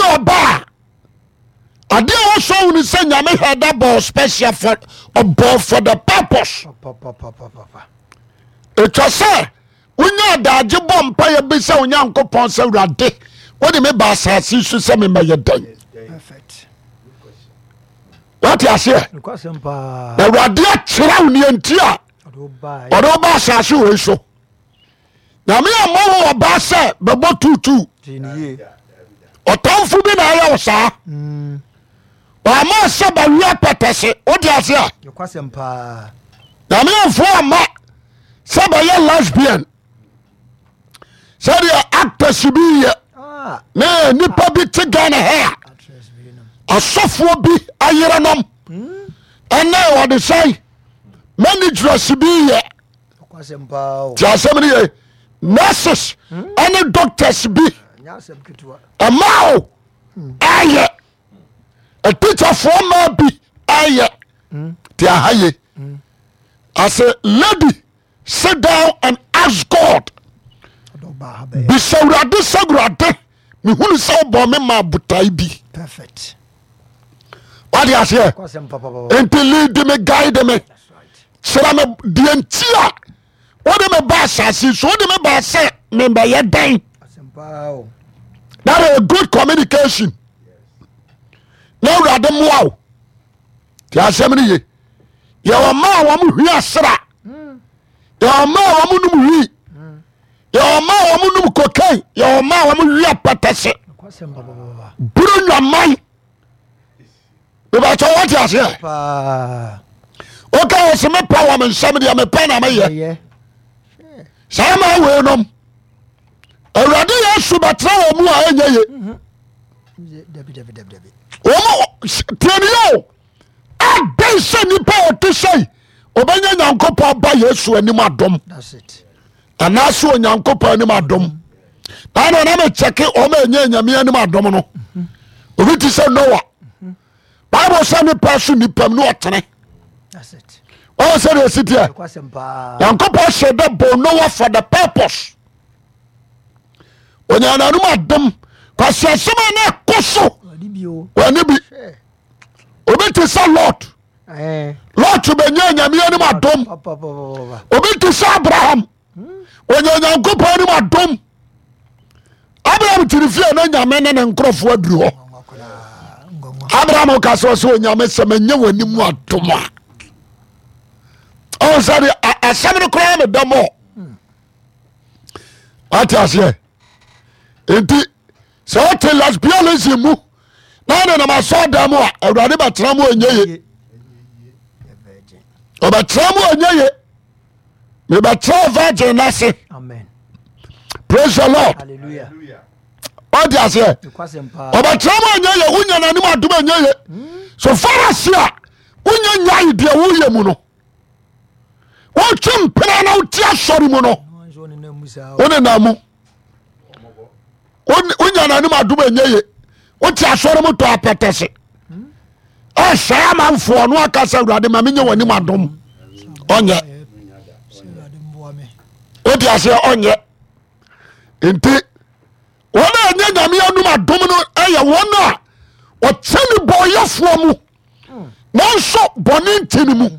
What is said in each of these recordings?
wonya ɔba ade a wɔsɔ wo ne sɛ nyame hɛda bɔ special for the purpose ɛtwa sɛ wonya adagye bɔ mpa yɛ bi sɛ onyankopɔn sɛ awurade wode me ba asase so sɛ memɛyɛ dan wate aseɛ na awurade akyerɛ wo neanti a ɔde woba asase wei so nyame ammɔ wo ɔba sɛ bɛbɔ tutu ɔtamfo bi na ayɛ wo saa ɔama sɛ bawia pɛtɛse wode aseɛ nyame amfoɔ ama sɛ bɛyɛ lesbian sɛdeɛ actors bi yɛ na nipa bi te Ghana ha asɔfoɔ bi ayerenom ɛnɛ wɔde sɛn managers bi yɛ ti asɛm no yɛ nurses ɛne doctors bi ɛma o ɛyɛ ateacherfoɔ ma bi ɛyɛ ti aha ye as a lady sit down and ask God bisa wurade sɛ wurade mehunu sɛ wobɔ me ma botae bi wade aseɛ enti lead me guide me kyerɛ me deɛ nti a wode me ba asase so wode me ba sɛ membɛyɛ dan that is a good communication na wurade mmoa wo nti asɛm no ye yɛwɔ ma a wɔm hwi asra yɛwɔ ma a wɔm nom hwi yɛwɔ ma a wɔm nom kokai yɛwɔ ma a wɔm hwi apɛtɛse buru nwaman bɛbɛkyɛ wɔte aseɛ woka wɔ se mepa wɔ me nsɛm deɛ mepɛ na meyɛ saa ma wei nom awurade Yesu bɛtera wɔ mu a ɛnyɛ ye tiɛneyɛ adɛn sɛ nnipa ɔte sɛi ɔbɛnya nyankopɔn ba Yesu anim adom anaasɛ onyankopɔn anim adom na mekyɛke ɔma ɛnya nyame anim adom no obi te sɛ Noa Bible sɛ nipa so nipam ne ɔtene ɔwɔ sɛ deɛ ɛsiteɛ nyankopɔn hyɛ dɛ bɔ Noa for the purpose onyananom adom kwasi asɛm a na ɛkɔ so wani bi obi te sɛ Lot bɛnya nyame anim adom obi te sɛ Abraham onya nyankopɔn anim adom Abraham tiri fie na nyame ne ne nkurɔfoɔ aduru hɔ Abraham ka sɛ sɛ onyame sɛ manyɛ w'anim adom a ɔwɔ sɛ de asɛm no koraa me dɛm ɔ ate aseɛ enti sɛ wote lesbianism mu na ne nam asɔ da mu a awurade bɛtena mu ɔnyɛ ye ɔbɛtena mu ɔnyɛ ye mebɛtena virgin no se praise the Lord ɔde aseɛ ɔbɛtena mu ɔnyɛ ye wonya nanim adom ɔnyɛ ye so farase a wonya nyae deɛ woyɛ mu no wotwe mpena na wote asɔre mu no wone na mu wonya nanim adom ɔnyɛ ye wote asɔre mu tɔ apɛtɛse ɛhyɛ amanfoɔ no aka sɛ awurade ma menyɛ w'anim adom ɔnyɛ wode aseɛ ɔnyɛ nti wɔn a ɛnyɛ nyame anom adom no ɛyɛ wɔn a ɔkyɛ ne bɔɔyɛfoɔ mu nanso bɔne nti ne mu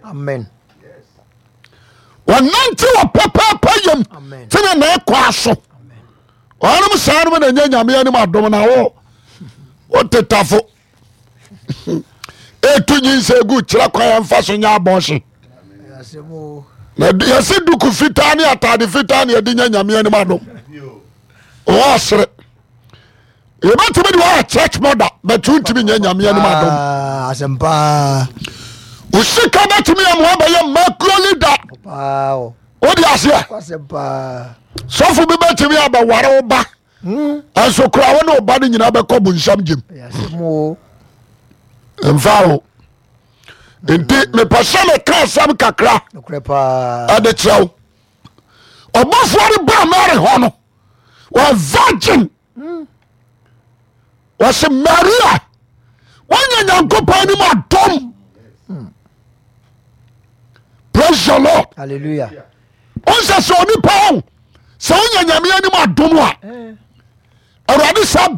wɔnante wɔ pɛpɛɛpɛ yam tene na ɛkɔ aso ɔnom saa nom na ɛnyɛ nyame anom adom na wo wotetafo ɛtu nyinsɛ gu kyerɛ kwa yɛmfa so nyɛ abɔhye na yɛse duku fitaa ne atade fitaa ne yɛde nya nyame anom adom ɔwɔ sere yɛbɛtumi de wɔyɛ church mother bɛtu ntimi nyɛ nyame anom adom wo sika bɛtumi yɛ mmoa bɛyɛ makuroli da wode aseɛ sɔfo bi bɛtumi abɛware wo ba ɛnso kora wo ne wo ba no nyinaa bɛkɔ bonsam gyem mfa wo nti mepɛ sɛ meka asɛm kakra ɛde kyerɛ wo ɔbɔfoɔ no baa Mary hɔ no wɔ virgin wɔse Maria woanya nyankopɔn anim adom praise the Lord hallelujah ɔnsɛ sɛ onipa wo sɛ wonya nyame anim adom a awurade sa